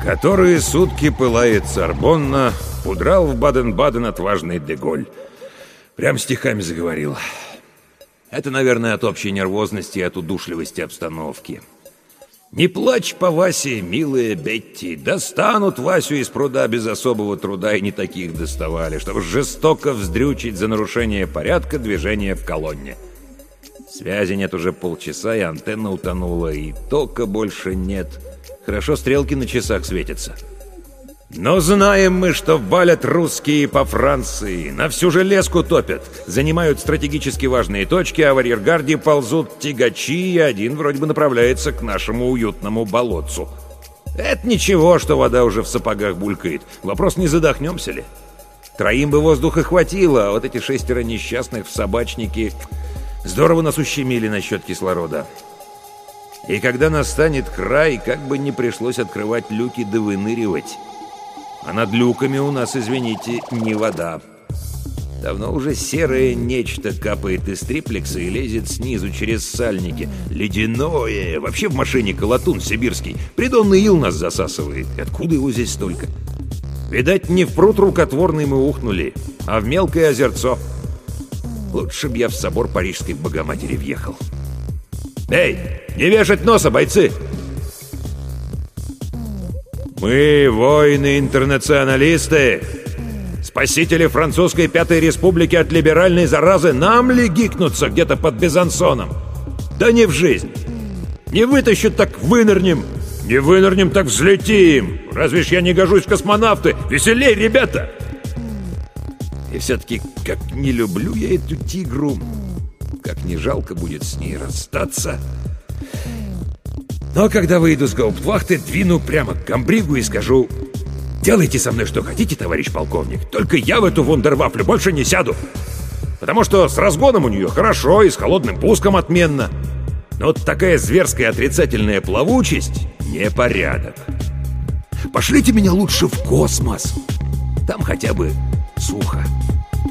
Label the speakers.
Speaker 1: Которые сутки пылает Сорбонна, удрал в Баден-Баден отважный Деголь. Прям стихами заговорил. Это, наверное, от общей нервозности и от удушливости обстановки. Не плачь по Васе, милая Бетти. Достанут Васю из пруда без особого труда, и не таких доставали, чтобы жестоко вздрючить за нарушение порядка движения в колонне. Связи нет уже полчаса, и антенна утонула, и тока больше нет. Хорошо стрелки на часах светятся. Но знаем мы, что валят русские по Франции, на всю железку топят, занимают стратегически важные точки, а в арьергарде ползут тягачи, и один вроде бы направляется к нашему уютному болотцу. Это ничего, что вода уже в сапогах булькает. Вопрос, не задохнемся ли? Троим бы воздуха хватило, а вот эти 6 несчастных в собачнике здорово нас ущемили насчет кислорода. И когда настанет край, как бы не пришлось открывать люки да выныривать. А над люками у нас, извините, не вода. Давно уже серое нечто капает из триплекса и лезет снизу через сальники. Ледяное! Вообще в машине колотун сибирский. Придонный ил нас засасывает. Откуда его здесь столько? Видать, не в пруд рукотворный мы ухнули, а в мелкое озерцо. Лучше б я в собор Парижской Богоматери въехал. Эй, не вешать носа, бойцы! Мы воины-интернационалисты, спасители французской Пятой Республики от либеральной заразы. Нам ли гикнуться где-то под Безансоном? Да не в жизнь. Не вытащат, так вынырнем. Не вынырнем, так взлетим. Разве ж я не гожусь в космонавты? Веселей, ребята! И все-таки, как не люблю я эту тигру, как не жалко будет с ней расстаться. Но когда выйду с гауптвахты, двину прямо к комбригу и скажу: делайте со мной что хотите, товарищ полковник, только я в эту вундервафлю больше не сяду. Потому что с разгоном у нее хорошо и с холодным пуском отменно. Но вот такая зверская отрицательная плавучесть — непорядок. Пошлите меня лучше в космос. Там хотя бы сухо.